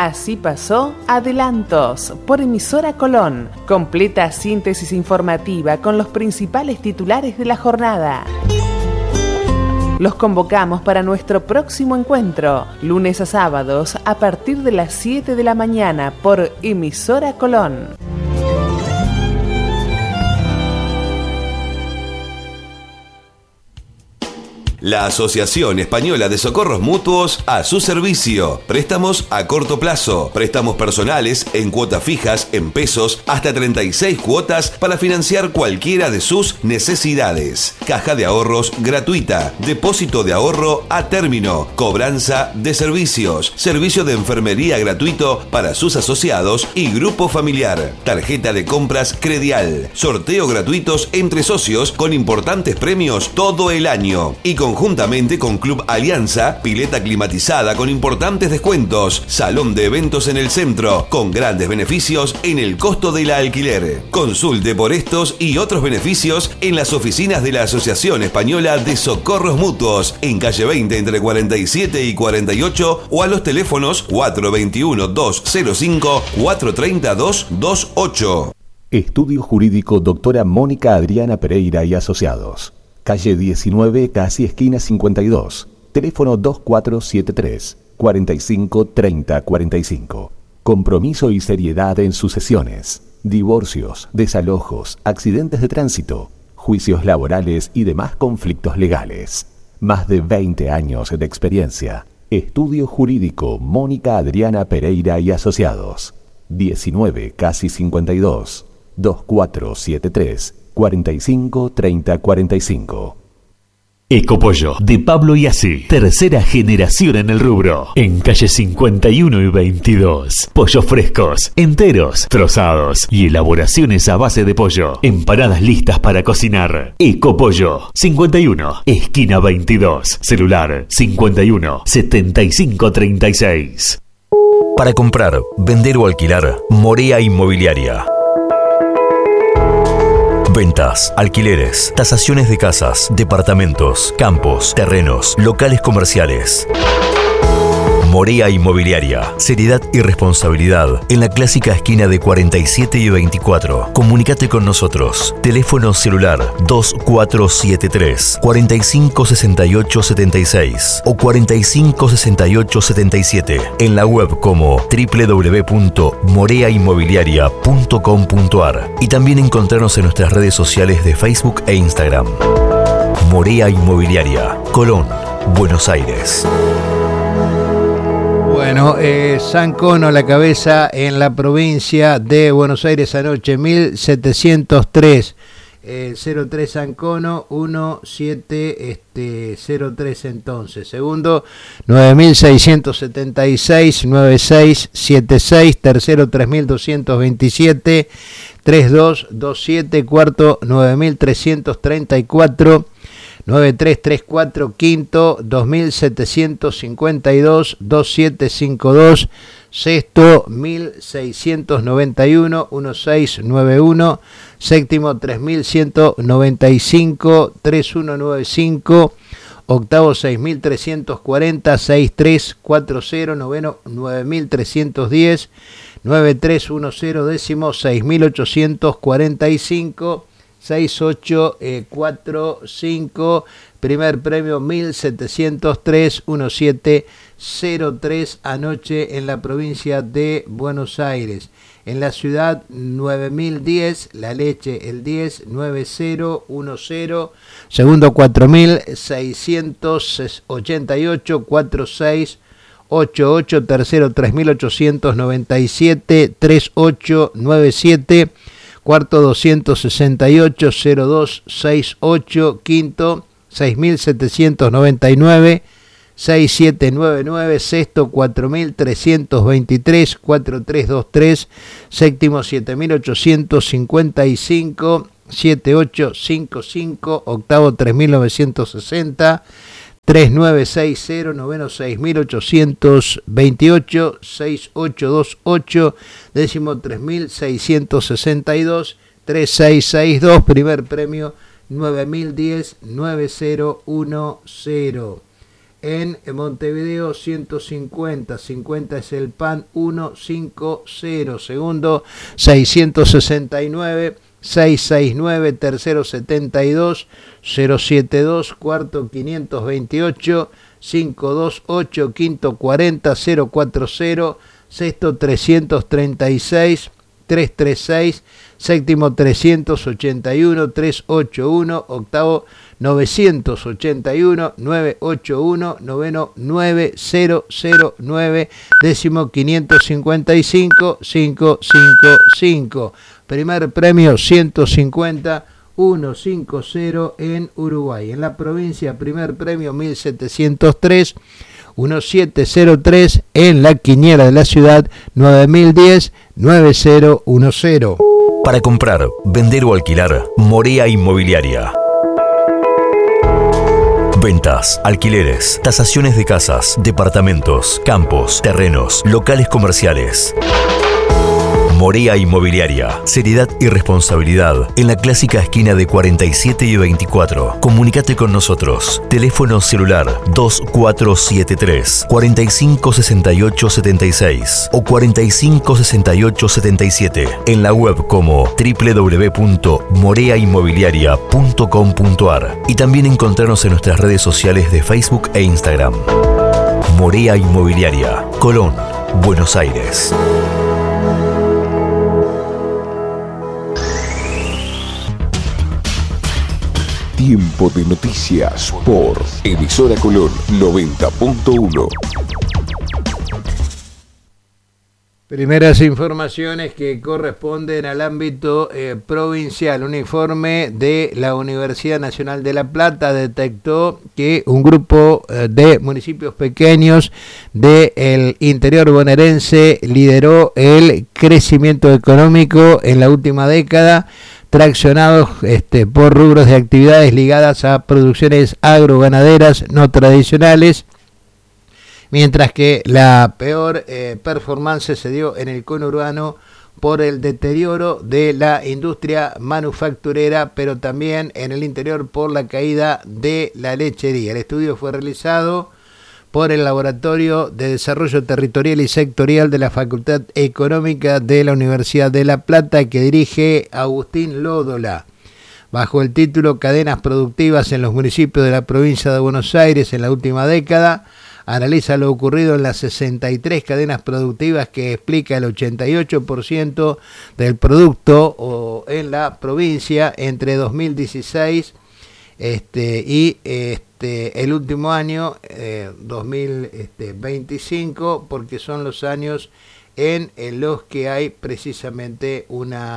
Así pasó Adelantos por emisora Colón. Completa síntesis informativa con los principales titulares de la jornada. Los convocamos para nuestro próximo encuentro, lunes a sábados a partir de las 7 de la mañana por emisora Colón. La Asociación Española de Socorros Mutuos a su servicio. Préstamos a corto plazo, préstamos personales en cuotas fijas, en pesos, hasta 36 cuotas para financiar cualquiera de sus necesidades. Caja de ahorros gratuita, depósito de ahorro a término, cobranza de servicios, servicio de enfermería gratuito para sus asociados y grupo familiar, tarjeta de compras Credial, sorteo gratuitos entre socios con importantes premios todo el año y conjuntamente con Club Alianza, pileta climatizada con importantes descuentos, salón de eventos en el centro, con grandes beneficios en el costo del alquiler. Consulte por estos y otros beneficios en las oficinas de la Asociación Española de Socorros Mutuos, en calle 20 entre 47 y 48 o a los teléfonos 421-205-430-228. Estudio Jurídico Doctora Mónica Adriana Pereira y Asociados. Calle 19, casi esquina 52. Teléfono 2473 45 30 45. Compromiso y seriedad en sucesiones, divorcios, desalojos, accidentes de tránsito, juicios laborales y demás conflictos legales. Más de 20 años de experiencia. Estudio Jurídico Mónica Adriana Pereira y Asociados. 19, casi 52. 2473 45 30 45. Ecopollo de Pablo Iasi, tercera generación en el rubro, en calle 51 y 22. Pollos frescos, enteros, trozados y elaboraciones a base de pollo. Empanadas listas para cocinar. Ecopollo 51, esquina 22. Celular 51 75 36. Para comprar, vender o alquilar, Morea Inmobiliaria. Ventas, alquileres, tasaciones de casas, departamentos, campos, terrenos, locales comerciales. Morea Inmobiliaria. Seriedad y responsabilidad en la clásica esquina de 47 y 24. Comunícate con nosotros. Teléfono celular 2473 45 68 76 o 45 68 77. En la web como www.moreainmobiliaria.com.ar y también encontrarnos en nuestras redes sociales de Facebook e Instagram. Morea Inmobiliaria, Colón, Buenos Aires. Bueno, San Cono la cabeza en la provincia de Buenos Aires anoche, 1703. 03 San Cono, 1703 entonces. Segundo, 9676, 9676. Tercero, 3227, 3227. Cuarto, 9334. 9334, quinto 2752 2752, sexto 1691 1691, séptimo 3195 3195, octavo 6340 6340, noveno 9310 9310, décimo 6845 6845, primer premio 1703 1703 anoche en la provincia de Buenos Aires. En la ciudad 9010, la leche el 10 9010, segundo 4688 4688, tercero 3897 3897, cuarto 268 0268, quinto 6799 6799, sexto 4323 4323, séptimo 7855 7855, octavo 3960 3960, noveno 6828 6828, décimo 3662 3662, primer premio 9010 9010. En Montevideo 150, 50 es el PAN 150, segundo 669, 669, tercero 72, 072, cuarto 528, 528, quinto 40, 040, sexto 336, 336, séptimo 381, 381, octavo 981, 981, noveno 9009, décimo 555, 555. Primer premio 150, 150 en Uruguay. En la provincia, primer premio 1703, 1703 en la quiniela de la ciudad 9010, 9010. Para comprar, vender o alquilar, Morea Inmobiliaria. Ventas, alquileres, tasaciones de casas, departamentos, campos, terrenos, locales comerciales. Morea Inmobiliaria. Seriedad y responsabilidad en la clásica esquina de 47 y 24. Comunícate con nosotros. Teléfono celular 2473 456876 o 456877. En la web como www.moreainmobiliaria.com.ar y también encontrarnos en nuestras redes sociales de Facebook e Instagram. Morea Inmobiliaria, Colón, Buenos Aires. Tiempo de noticias por Emisora Colón 90.1. Primeras informaciones que corresponden al ámbito provincial. Un informe de la Universidad Nacional de La Plata detectó que un grupo de municipios pequeños del interior bonaerense lideró el crecimiento económico en la última década, traccionados por rubros de actividades ligadas a producciones agroganaderas no tradicionales, mientras que la peor performance se dio en el conurbano por el deterioro de la industria manufacturera, pero también en el interior por la caída de la lechería. El estudio fue realizado por el Laboratorio de Desarrollo Territorial y Sectorial de la Facultad Económica de la Universidad de La Plata, que dirige Agustín Lódola, bajo el título Cadenas Productivas en los municipios de la provincia de Buenos Aires en la última década. Analiza lo ocurrido en las 63 cadenas productivas, que explica el 88% del producto en la provincia entre 2016 y el último año, 2025, porque son los años en los que hay precisamente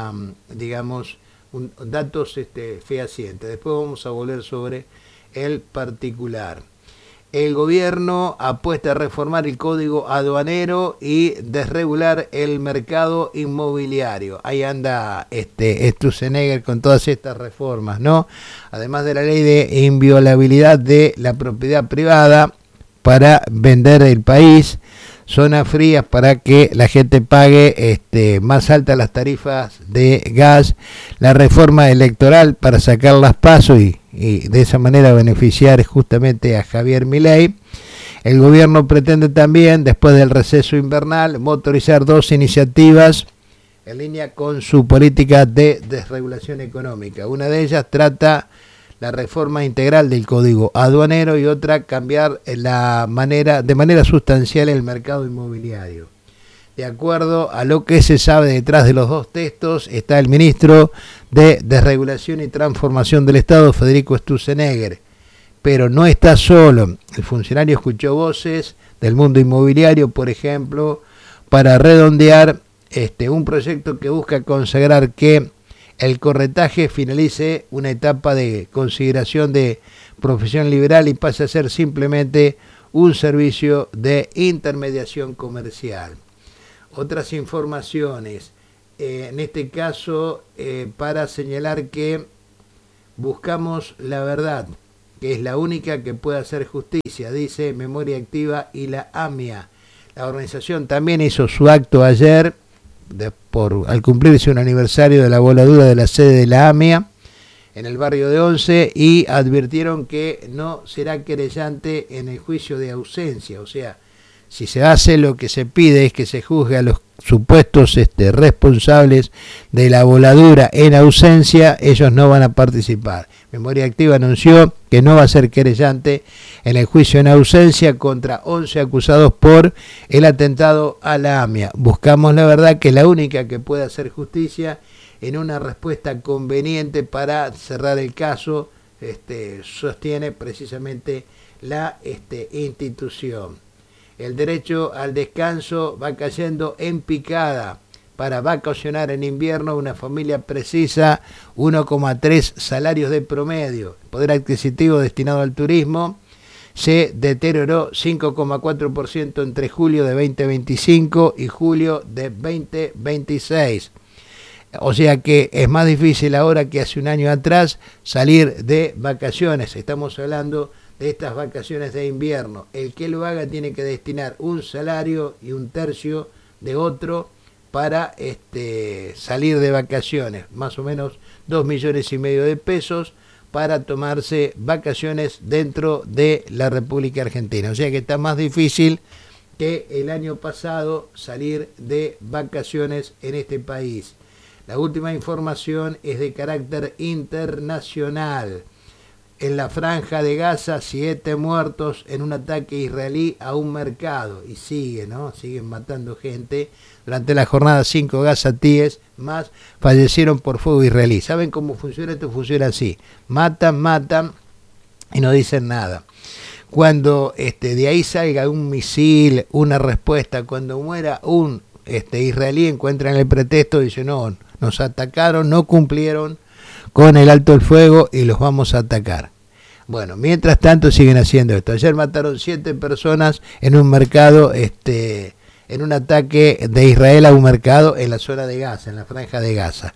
datos fehacientes. Después vamos a volver sobre el particular. El gobierno apuesta a reformar el código aduanero y desregular el mercado inmobiliario. Ahí anda Sturzenegger con todas estas reformas, ¿no? Además de la ley de inviolabilidad de la propiedad privada para vender el país, zonas frías para que la gente pague más altas las tarifas de gas, la reforma electoral para sacar las PASO y de esa manera beneficiar justamente a Javier Milei. El gobierno pretende también, después del receso invernal, motorizar 2 iniciativas en línea con su política de desregulación económica. Una de ellas trata la reforma integral del código aduanero y otra cambiar de manera sustancial el mercado inmobiliario. De acuerdo a lo que se sabe, detrás de los dos textos está el ministro de Desregulación y Transformación del Estado, Federico Sturzenegger. Pero no está solo. El funcionario escuchó voces del mundo inmobiliario, por ejemplo, para redondear un proyecto que busca consagrar que el corretaje finalice una etapa de consideración de profesión liberal y pase a ser simplemente un servicio de intermediación comercial. Otras informaciones, en este caso, para señalar que buscamos la verdad, que es la única que puede hacer justicia, dice Memoria Activa y la AMIA. La organización también hizo su acto ayer, al cumplirse un aniversario de la voladura de la sede de la AMIA, en el barrio de Once, y advirtieron que no será querellante en el juicio de ausencia. O sea, si se hace, lo que se pide es que se juzgue a los supuestos responsables de la voladura en ausencia. Ellos no van a participar. Memoria Activa anunció que no va a ser querellante en el juicio en ausencia contra 11 acusados por el atentado a la AMIA. Buscamos la verdad, que es la única que puede hacer justicia en una respuesta conveniente para cerrar el caso, sostiene precisamente la institución. El derecho al descanso va cayendo en picada. Para vacacionar en invierno, una familia precisa 1,3 salarios de promedio. El poder adquisitivo destinado al turismo se deterioró 5,4% entre julio de 2025 y julio de 2026. O sea que es más difícil ahora que hace un año atrás salir de vacaciones. Estamos hablando de estas vacaciones de invierno. El que lo haga tiene que destinar un salario y un tercio de otro para salir de vacaciones, más o menos 2,5 millones de pesos para tomarse vacaciones dentro de la República Argentina. O sea que está más difícil que el año pasado salir de vacaciones en este país. La última información es de carácter internacional. En la Franja de Gaza, 7 muertos en un ataque israelí a un mercado. Y siguen matando gente. Durante la jornada, 5 gazatíes más fallecieron por fuego israelí. ¿Saben cómo funciona esto? Funciona así. Matan y no dicen nada. Cuando de ahí salga un misil, una respuesta, cuando muera un israelí, encuentran el pretexto y dicen, no, nos atacaron, no cumplieron con el alto el fuego y los vamos a atacar. Bueno, mientras tanto siguen haciendo esto. Ayer mataron 7 personas en un mercado, en un ataque de Israel a un mercado en la zona de Gaza, en la Franja de Gaza.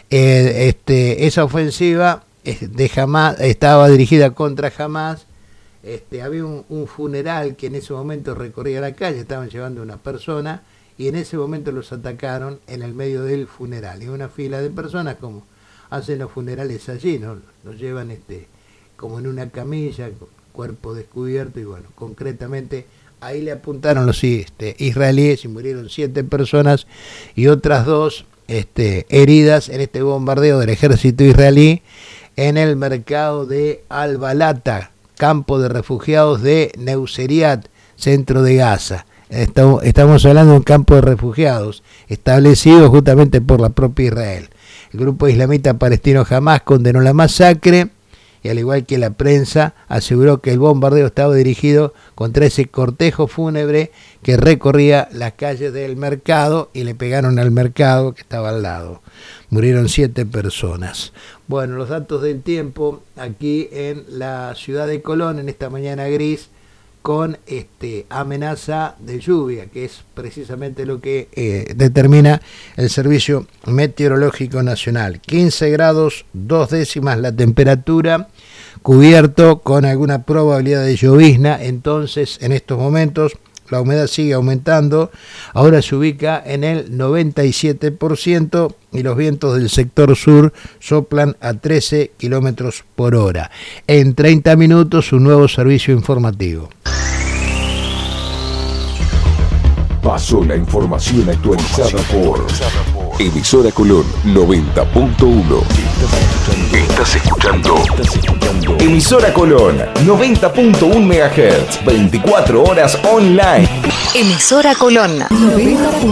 Esa ofensiva de Hamás estaba dirigida contra Hamás. Había un funeral que en ese momento recorría la calle, estaban llevando a una persona y en ese momento los atacaron en el medio del funeral. Y una fila de personas, como hacen los funerales allí, ¿no? Los llevan como en una camilla, cuerpo descubierto, y bueno, concretamente ahí le apuntaron los israelíes y murieron 7 personas y otras 2 heridas en este bombardeo del ejército israelí en el mercado de Al-Balata, campo de refugiados de Neuseriat, centro de Gaza. Estamos hablando de un campo de refugiados establecido justamente por la propia Israel. El grupo islamita palestino Hamás condenó la masacre y, al igual que la prensa, aseguró que el bombardeo estaba dirigido contra ese cortejo fúnebre que recorría las calles del mercado y le pegaron al mercado que estaba al lado. Murieron 7 personas. Bueno, los datos del tiempo aquí en la ciudad de Colón en esta mañana gris, con amenaza de lluvia, que es precisamente lo que determina el Servicio Meteorológico Nacional. 15 grados 2 décimas la temperatura, cubierto con alguna probabilidad de llovizna. Entonces, en estos momentos, la humedad sigue aumentando, ahora se ubica en el 97% y los vientos del sector sur soplan a 13 kilómetros por hora. En 30 minutos, un nuevo servicio informativo. Pasó la información actualizada por Emisora Colón 90.1. Estás escuchando Emisora Colón 90.1 MHz, 24 horas online. Emisora Colón 90.